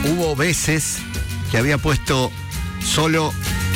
Hubo veces que había puesto solo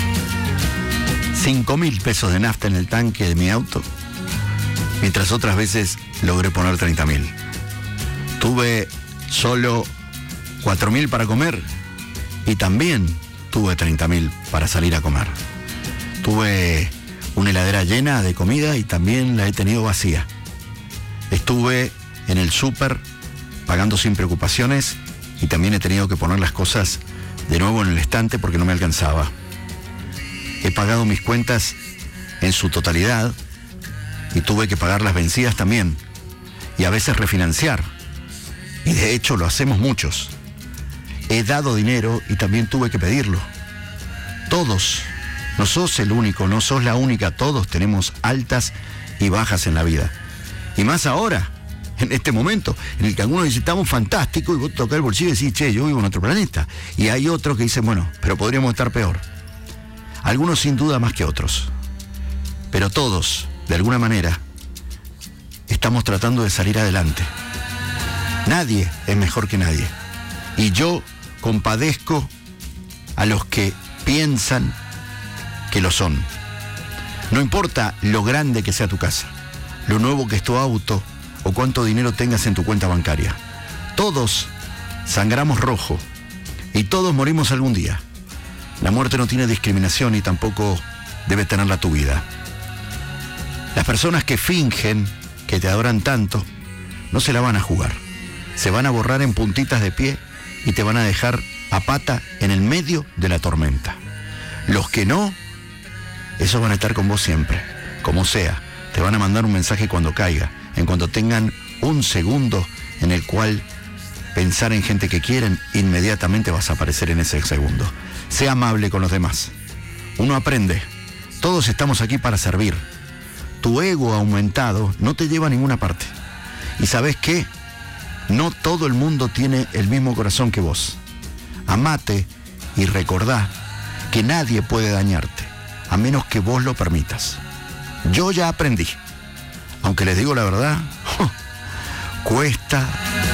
5.000 pesos de nafta en el tanque de mi auto, mientras otras veces logré poner 30.000. Tuve solo 4.000 para comer y también tuve 30.000 para salir a comer. Tuve una heladera llena de comida y también la he tenido vacía. Estuve en el súper pagando sin preocupaciones y también he tenido que poner las cosas de nuevo en el estante porque no me alcanzaba. He pagado mis cuentas en su totalidad y tuve que pagar las vencidas también y a veces refinanciar. Y de hecho lo hacemos muchos. He dado dinero y también tuve que pedirlo. Todos, no sos el único, no sos la única, todos tenemos altas y bajas en la vida. Y más ahora, en este momento, en el que algunos dicen, estamos fantásticos, y vos tocás el bolsillo y decís, che, yo vivo en otro planeta. Y hay otros que dicen, bueno, pero podríamos estar peor. Algunos sin duda más que otros. Pero todos, de alguna manera, estamos tratando de salir adelante. Nadie es mejor que nadie. Y yo compadezco a los que piensan que lo son. No importa lo grande que sea tu casa, lo nuevo que es tu auto o cuánto dinero tengas en tu cuenta bancaria. Todos sangramos rojo y todos morimos algún día. La muerte no tiene discriminación y tampoco debe tenerla tu vida. Las personas que fingen que te adoran tanto no se la van a jugar. Se van a borrar en puntitas de pie y te van a dejar a pata en el medio de la tormenta. Los que no, esos van a estar con vos siempre, como sea. Te van a mandar un mensaje cuando caiga, en cuanto tengan un segundo en el cual pensar en gente que quieren, inmediatamente vas a aparecer en ese segundo. Sea amable con los demás. Uno aprende. Todos estamos aquí para servir. Tu ego aumentado no te lleva a ninguna parte. ¿Y sabes qué? No todo el mundo tiene el mismo corazón que vos. Amate y recordá que nadie puede dañarte, a menos que vos lo permitas. Yo ya aprendí. Aunque les digo la verdad, cuesta